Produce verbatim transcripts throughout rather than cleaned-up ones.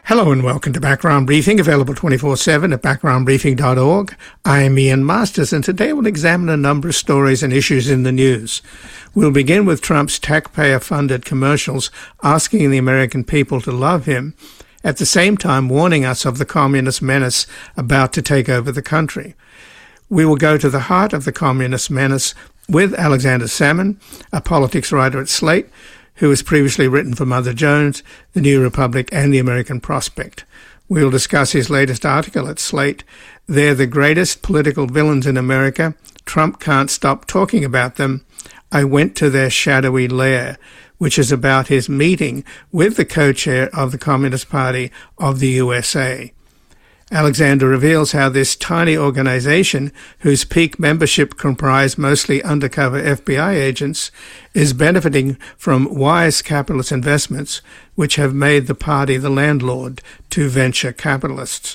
Hello and welcome to Background Briefing, available twenty-four seven at background briefing dot org. I am Ian Masters, and today we'll examine a number of stories and issues in the news. We'll begin with Trump's taxpayer-funded commercials asking the American people to love him, at the same time warning us of the communist menace about to take over the country. We will go to the heart of the communist menace with Alexander Salmon, a politics writer at Slate, who has previously written for Mother Jones, The New Republic, and The American Prospect. We'll discuss his latest article at Slate, They're the Greatest Political Villains in America. Trump Can't Stop Talking About Them. I Went to Their Shadowy Lair, which is about his meeting with the co-chair of the Communist Party of the U S A. Alexander reveals how this tiny organization, whose peak membership comprised mostly undercover F B I agents, is benefiting from wise capitalist investments which have made the party the landlord to venture capitalists.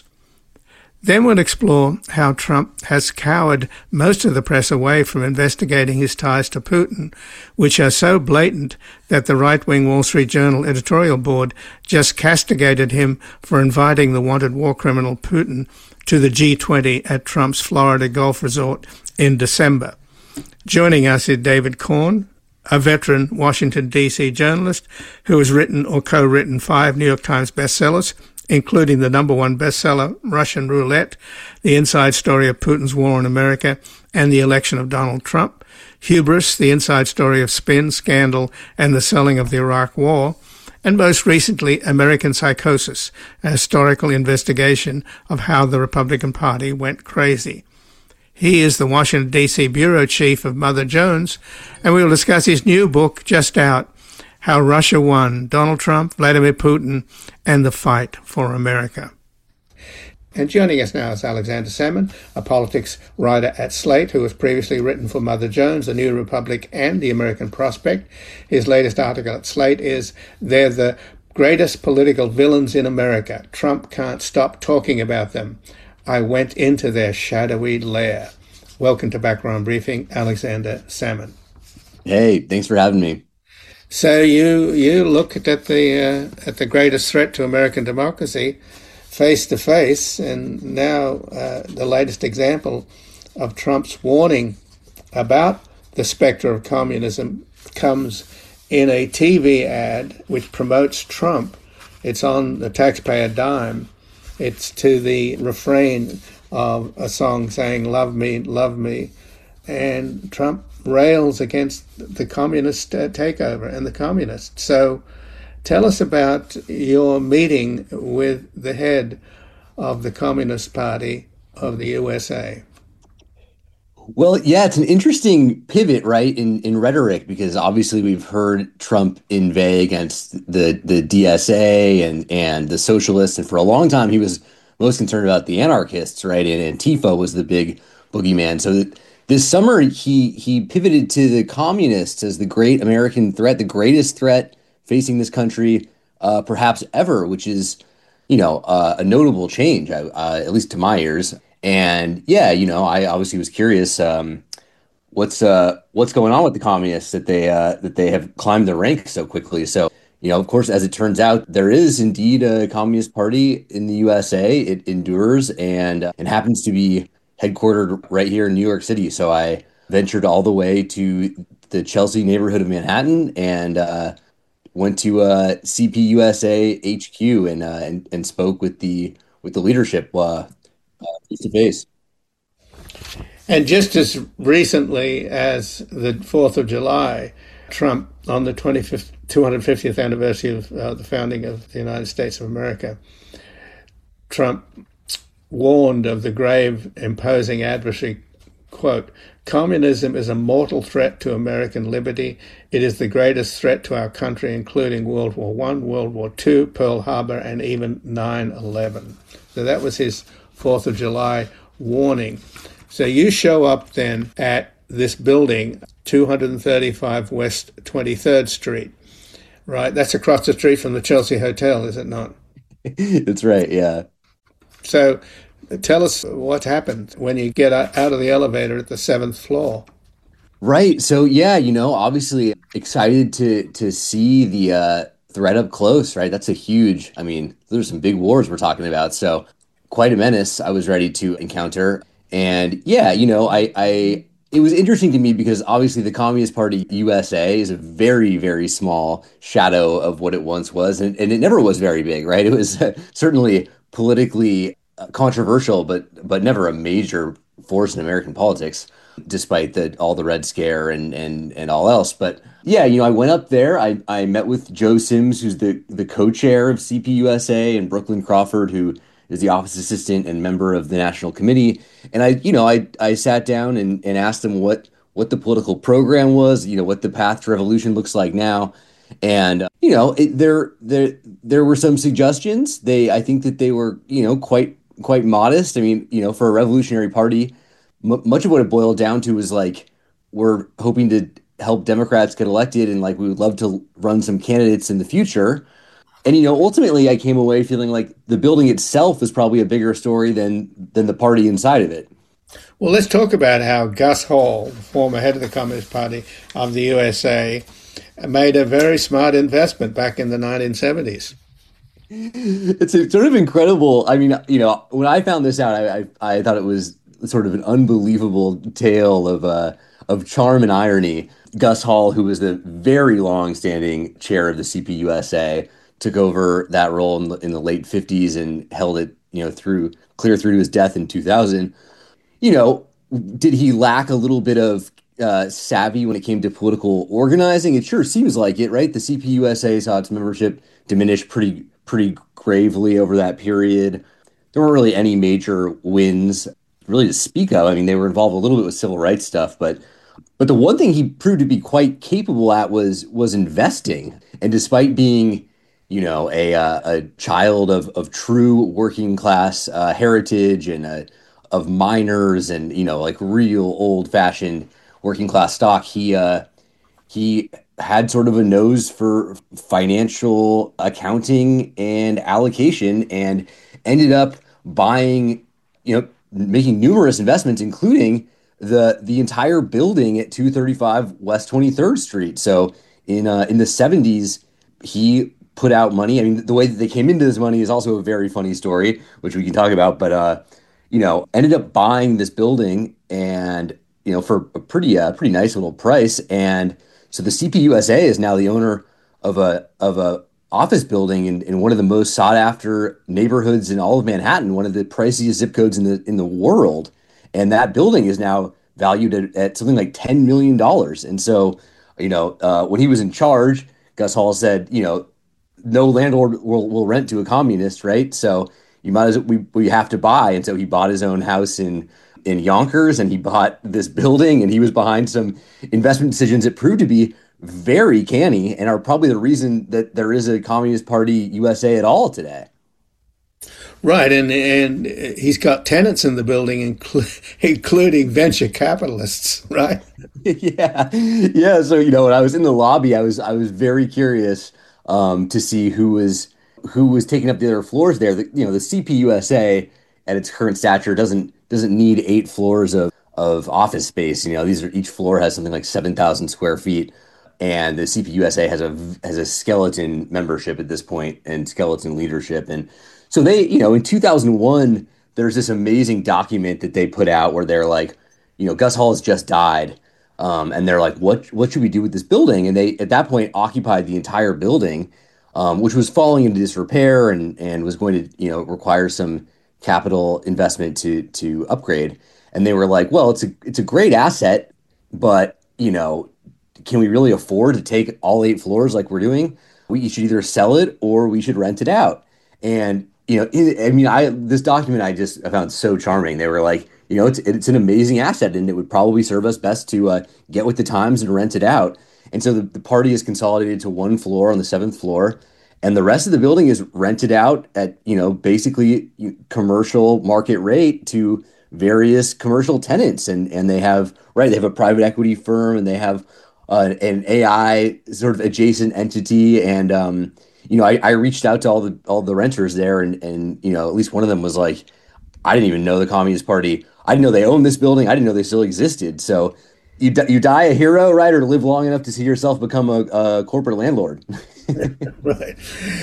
Then we'll explore how Trump has cowered most of the press away from investigating his ties to Putin, which are so blatant that the right-wing Wall Street Journal editorial board just castigated him for inviting the wanted war criminal Putin to the G twenty at Trump's Florida Gulf Resort in December. Joining us is David Corn, a veteran Washington, D C journalist who has written or co-written five New York Times bestsellers, including the number one bestseller, Russian Roulette, the inside story of Putin's war on America and the election of Donald Trump, Hubris, the inside story of spin, scandal, and the selling of the Iraq War, and most recently, American Psychosis, a historical investigation of how the Republican Party went crazy. He is the Washington, D C bureau chief of Mother Jones, and we will discuss his new book, just out, How Russia Won, Donald Trump, Vladimir Putin, and the Fight for America. And joining us now is Alexander Salmon, a politics writer at Slate, who has previously written for Mother Jones, The New Republic, and The American Prospect. His latest article at Slate is, They're the Greatest Political Villains in America. Trump Can't Stop Talking About Them. I Went into Their Shadowy Lair. Welcome to Background Briefing, Alexander Salmon. Hey, thanks for having me. So you you looked at the uh, at the greatest threat to American democracy face to face, and now uh, the latest example of Trump's warning about the specter of communism comes in a T V ad which promotes Trump. It's on the taxpayer dime. It's to the refrain of a song saying, "Love me, love me," and Trump rails against the communist uh, takeover and the communists. So tell us about your meeting with the head of the Communist Party of the U S A. Well, yeah, it's an interesting pivot, right, in, in rhetoric, because obviously we've heard Trump inveigh against the, the D S A and, and the socialists, and for a long time he was most concerned about the anarchists, right, and Antifa was the big boogeyman. So that this summer, he he pivoted to the communists as the great American threat, the greatest threat facing this country, uh, perhaps ever, which is, you know, uh, a notable change, uh, at least to my ears. And yeah, you know, I obviously was curious, um, what's uh, what's going on with the communists that they uh, that they have climbed the ranks so quickly. So, you know, of course, as it turns out, there is indeed a Communist Party in the U S A. It endures and uh, and happens to be headquartered right here in New York City. So I ventured all the way to the Chelsea neighborhood of Manhattan and uh, went to uh, C P U S A H Q and, uh, and and spoke with the with the leadership uh, face to face. And just as recently as the fourth of July, Trump, on the twenty-fifth, two hundred fiftieth anniversary of uh, the founding of the United States of America, Trump warned of the grave imposing adversary, quote, "Communism is a mortal threat to American liberty. It is the greatest threat to our country, including World War One, World War Two, Pearl Harbor, and even nine eleven. So that was his fourth of July warning. So you show up then at this building, two thirty-five West twenty-third Street, right? That's across the street from the Chelsea Hotel, is it not? That's right, yeah. So tell us what happened when you get out of the elevator at the seventh floor. Right. So, yeah, you know, obviously excited to to see the uh, threat up close, right? That's a huge, I mean, there's some big wars we're talking about. So quite a menace I was ready to encounter. And yeah, you know, I, I, it was interesting to me because obviously the Communist Party U S A is a very, very small shadow of what it once was. And, and it never was very big, right? It was uh, certainly politically uh, controversial, but, but never a major force in American politics, despite the all the Red Scare and and and all else. But yeah, you know, I went up there. I I met with Joe Sims, who's the the co-chair of C P U S A, and Brooklyn Crawford, who is the office assistant and member of the national committee. And I, you know, I I sat down and and asked them what what the political program was, you know, what the path to revolution looks like now. And uh, you know, it, there there there were some suggestions. They I think that they were, you know, quite quite modest. I mean, you know, for a revolutionary party, m- much of what it boiled down to was like we're hoping to help Democrats get elected, and like we would love to run some candidates in the future. And you know, ultimately, I came away feeling like the building itself is probably a bigger story than than the party inside of it. Well, let's talk about how Gus Hall, former head of the Communist Party of the U S A, made a very smart investment back in the nineteen seventies. It's a, sort of incredible. I mean, you know, when I found this out, I I, I thought it was sort of an unbelievable tale of uh, of charm and irony. Gus Hall, who was the very long-standing chair of the C P U S A, took over that role in the, in the late fifties and held it, you know, through clear through to his death in two thousand. You know, did he lack a little bit of uh, savvy when it came to political organizing? It sure seems like it, right? The C P U S A saw its membership diminish pretty pretty gravely over that period. There weren't really any major wins really to speak of. I mean, they were involved a little bit with civil rights stuff, but but the one thing he proved to be quite capable at was was investing. And despite being, you know, a uh, a child of of true working class uh, heritage and uh, of miners and, you know, like real old fashioned working class stock, he uh, he had sort of a nose for financial accounting and allocation, and ended up buying, you know, making numerous investments, including the the entire building at two thirty-five West twenty-third Street. So in uh, in the seventies, he put out money. I mean, the way that they came into this money is also a very funny story, which we can talk about. But uh, you know, ended up buying this building, and you know, for a pretty uh, pretty nice little price. And so the C P U S A is now the owner of a of a office building in, in one of the most sought after neighborhoods in all of Manhattan, one of the priciest zip codes in the in the world. And that building is now valued at, at something like ten million dollars. And so, you know, uh, when he was in charge, Gus Hall said, you know, no landlord will, will rent to a communist, right? So you might as well, we, we have to buy. And so he bought his own house in in Yonkers, and he bought this building, and he was behind some investment decisions that proved to be very canny and are probably the reason that there is a Communist Party U S A at all today. Right, and and he's got tenants in the building, inclu- including venture capitalists, right? yeah, yeah. So you know, when I was in the lobby, I was I was very curious um, to see who was who was taking up the other floors there. The, you know, the C P U S A at its current stature doesn't doesn't need eight floors of of office space. You know, these are each floor has something like seven thousand square feet, and the C P U S A has a has a skeleton membership at this point and skeleton leadership. And so they, you know, in two thousand one, there's this amazing document that they put out where they're like, you know, Gus Hall has just died. Um, and they're like, what what should we do with this building? And they, at that point, occupied the entire building, um, which was falling into disrepair and and was going to, you know, require some capital investment to to upgrade. And they were like, well, it's a it's a great asset, but, you know, can we really afford to take all eight floors like we're doing? We should either sell it or we should rent it out. And you know, it, I mean, I this document I just I found so charming. They were like, you know, it's it's an amazing asset, and it would probably serve us best to uh, get with the times and rent it out. And so the, the party is consolidated to one floor on the seventh floor, and the rest of the building is rented out at, you know, basically commercial market rate to various commercial tenants. And and they have right, they have a private equity firm, and they have uh, an A I sort of adjacent entity, and um, you know, I, I reached out to all the all the renters there, and and you know, at least one of them was like, I didn't even know the Communist Party. I didn't know they owned this building. I didn't know they still existed. So you you die a hero, right, or live long enough to see yourself become a, a corporate landlord. Right.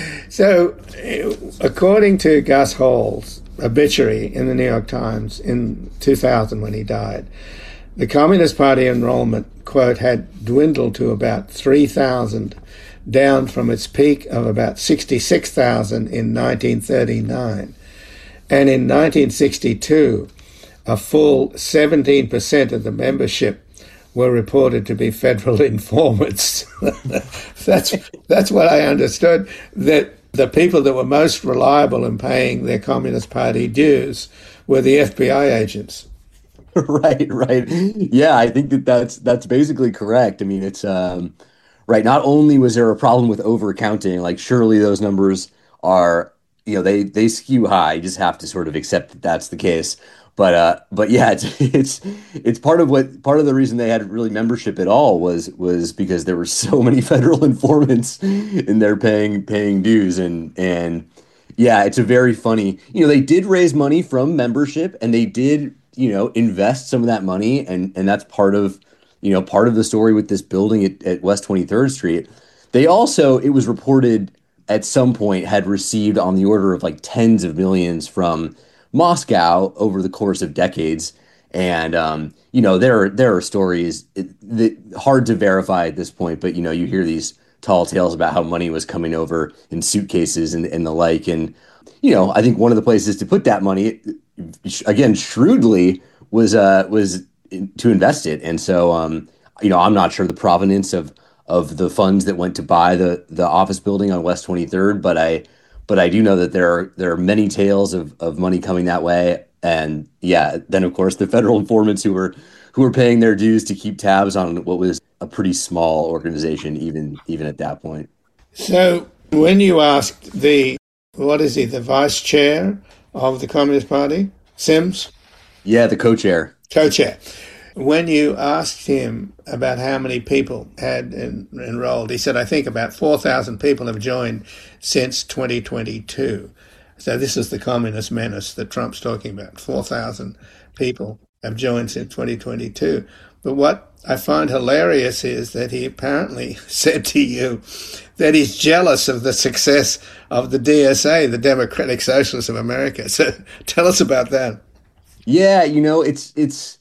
So, according to Gus Hall's obituary in the New York Times in two thousand when he died, the Communist Party enrollment, quote, had dwindled to about three thousand, down from its peak of about sixty-six thousand in nineteen thirty-nine. And in nineteen sixty-two, a full seventeen percent of the membership were reported to be federal informants. that's that's what I understood, that the people that were most reliable in paying their Communist Party dues were the F B I agents. Right, right. Yeah, I think that that's that's basically correct. I mean, it's um, right. Not only was there a problem with overcounting, like surely those numbers are, you know, they they skew high. You just have to sort of accept that that's the case. But uh, but yeah, it's it's it's part of what part of the reason they had really membership at all was was because there were so many federal informants in there paying paying dues, and and yeah, it's a very funny. You know, they did raise money from membership, and they did, you know, invest some of that money, and and that's part of, you know, part of the story with this building at, at West twenty-third Street. They also, it was reported at some point, had received on the order of like tens of millions from Moscow over the course of decades. And, um, you know, there are, there are stories that hard to verify at this point, but, you know, you hear these tall tales about how money was coming over in suitcases and, and the like. And, you know, I think one of the places to put that money, again, shrewdly, was, uh, was to invest it. And so, um, you know, I'm not sure the provenance of, of the funds that went to buy the, the office building on West twenty-third, but I, But I do know that there are there are many tales of, of money coming that way, and yeah, then of course the federal informants who were who were paying their dues to keep tabs on what was a pretty small organization, even even at that point. So when you asked the what is he, the vice chair of the Communist Party, Sims? Yeah, the co-chair. Co-chair. When you asked him about how many people had en- enrolled, he said, I think about four thousand people have joined since twenty twenty-two. So this is the communist menace that Trump's talking about. four thousand people have joined since twenty twenty-two. But what I find hilarious is that he apparently said to you that he's jealous of the success of the D S A, the Democratic Socialists of America. So tell us about that. Yeah, you know, it's it's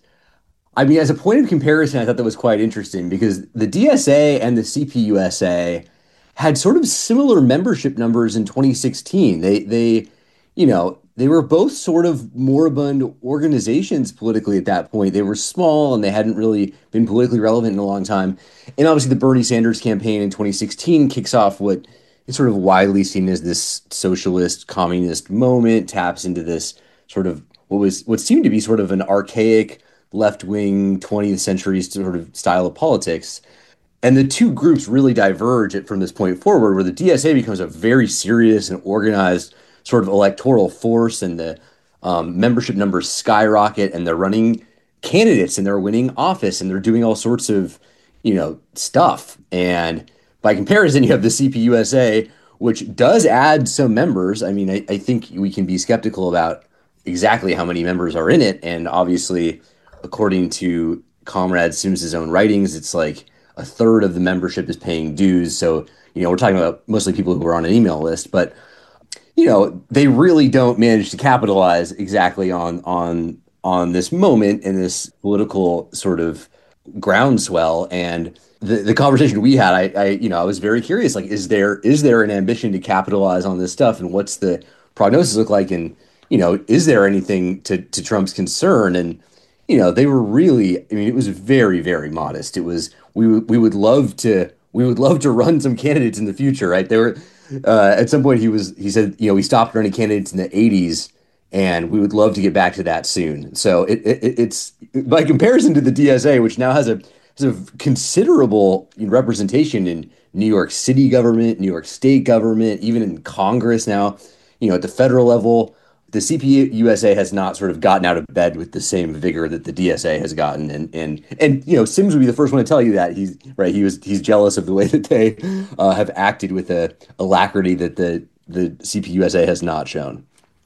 I mean, as a point of comparison, I thought that was quite interesting because the D S A and the C P U S A had sort of similar membership numbers in twenty sixteen. They, they, you know, they were both sort of moribund organizations politically at that point. They were small and they hadn't really been politically relevant in a long time. And obviously, the Bernie Sanders campaign in twenty sixteen kicks off what is sort of widely seen as this socialist communist moment, taps into this sort of what was what seemed to be sort of an archaic left-wing twentieth century sort of style of politics. And the two groups really diverge from this point forward, where the D S A becomes a very serious and organized sort of electoral force, and the um, membership numbers skyrocket, and they're running candidates, and they're winning office, and they're doing all sorts of, you know, stuff. And by comparison, you have the C P U S A, which does add some members. I mean, I, I think we can be skeptical about exactly how many members are in it. And obviously, according to Comrade Sims' own writings, it's like a third of the membership is paying dues. So, you know, we're talking about mostly people who are on an email list, but, you know, they really don't manage to capitalize exactly on on on this moment and this political sort of groundswell. And the, the conversation we had, I, I, you know, I was very curious, like, is there is there an ambition to capitalize on this stuff? And what's the prognosis look like? And, you know, is there anything to, to Trump's concern? And, you know, they were really, I mean, it was very, very modest. It was, we we would love to, we would love to run some candidates in the future, right? There were, uh, at some point he was, he said, you know, we stopped running candidates in the eighties and we would love to get back to that soon. So it, it it's, by comparison to the D S A, which now has a, has a considerable representation in New York City government, New York State government, even in Congress now, you know, at the federal level, the C P U S A has not sort of gotten out of bed with the same vigor that the D S A has gotten, and and and you know, Sims would be the first one to tell you that he's right. He was he's jealous of the way that they uh, have acted with a alacrity that the the C P U S A has not shown.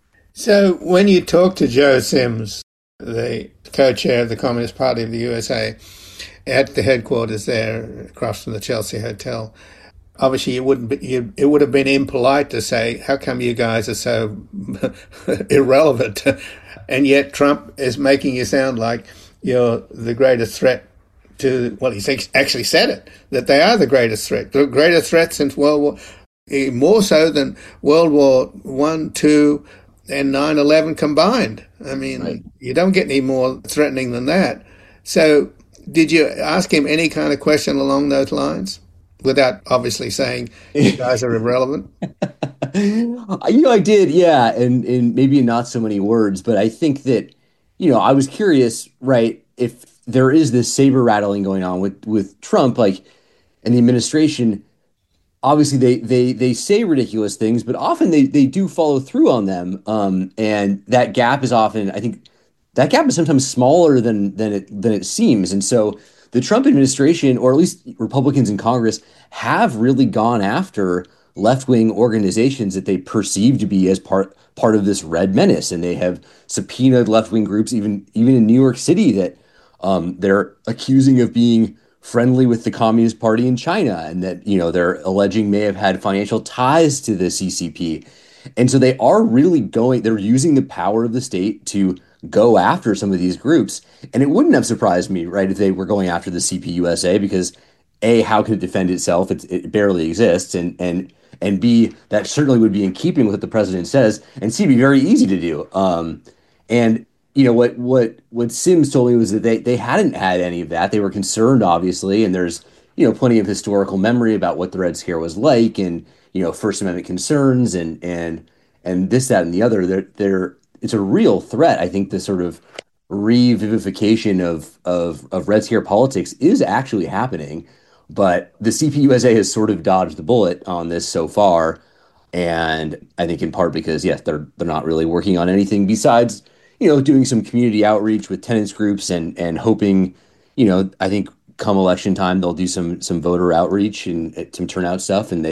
So when you talk to Joe Sims, the co-chair of the Communist Party of the U S A, at the headquarters there across from the Chelsea Hotel, obviously, it wouldn't be, you, it would have been impolite to say, "How come you guys are so irrelevant?" And yet Trump is making you sound like you're the greatest threat to. Well, he's actually said it, that they are the greatest threat, the greatest threat since World War, more so than World War One, Two, and nine eleven combined. I mean, right. You don't get any more threatening than that. So, did you ask him any kind of question along those lines, without obviously saying you guys are irrelevant? You know, I did, yeah, and and maybe in not so many words, but I think that, you know, I was curious, right, if there is this saber rattling going on with with Trump, like, and the administration. Obviously, they they they say ridiculous things, but often they they do follow through on them, um, and that gap is often, I think, that gap is sometimes smaller than than it than it seems, and so the Trump administration, or at least Republicans in Congress, have really gone after left-wing organizations that they perceive to be as part part of this red menace, and they have subpoenaed left-wing groups, even even in New York City, that um, they're accusing of being friendly with the Communist Party in China, and that, you know, they're alleging may have had financial ties to the C C P. And so they are really going, they're using the power of the state to go after some of these groups. And it wouldn't have surprised me, right, if they were going after the C P U S A, because A, how can it defend itself? It's, it barely exists. And, and, and B, that certainly would be in keeping with what the president says, and C, be very easy to do. Um, and you know, what what what Sims told me was that they they hadn't had any of that. They were concerned, obviously, and there's, you know, plenty of historical memory about what the Red Scare was like, and, you know, First Amendment concerns, and and and this, that, and the other. They're they're it's a real threat. I think the sort of revivification of of of Red Scare politics is actually happening, but the C P U S A has sort of dodged the bullet on this so far, and I think in part because, yes, they're they're not really working on anything besides, you know, doing some community outreach with tenants groups, and and hoping, you know, I think come election time they'll do some some voter outreach and some turnout stuff, and they